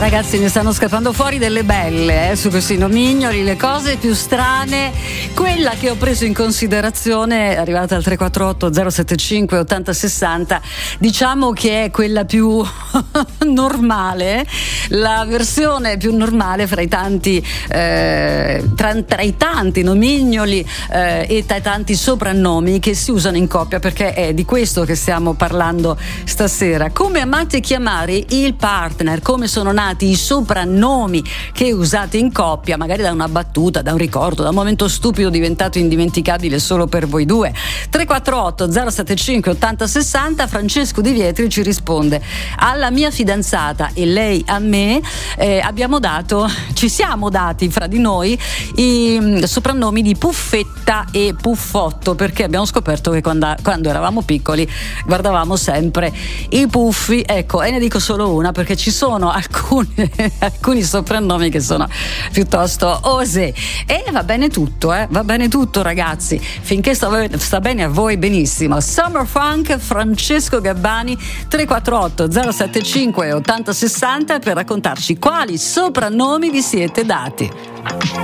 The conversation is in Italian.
Ragazzi, ne stanno scappando fuori delle belle su questi nomignoli, le cose più strane. Quella che ho preso in considerazione è arrivata al 348 075 8060, diciamo che è quella più normale, la versione più normale fra i tanti tra i tanti nomignoli e tra i tanti soprannomi che si usano in coppia, perché è di questo che stiamo parlando stasera. Come amate chiamare il partner, come sono nati i soprannomi che usate in coppia, magari da una battuta, da un ricordo, da un momento stupido diventato indimenticabile solo per voi due. 348 075 8060. Francesco Di Vietri ci risponde: alla mia fidanzata e lei a me ci siamo dati fra di noi i soprannomi di Puffetta e Puffotto, perché abbiamo scoperto che quando eravamo piccoli guardavamo sempre i Puffi. Ecco, e ne dico solo una perché ci sono alcuni soprannomi che sono piuttosto osè. E va bene tutto, ragazzi, finché sta bene a voi, benissimo. Summer Funk, Francesco Gabbani. 348 075 8060 per raccontarci quali soprannomi vi siete dati.